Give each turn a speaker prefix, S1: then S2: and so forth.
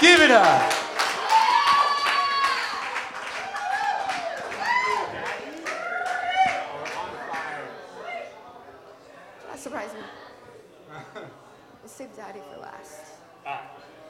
S1: Give it up.
S2: That surprised me. We'll save Daddy for last.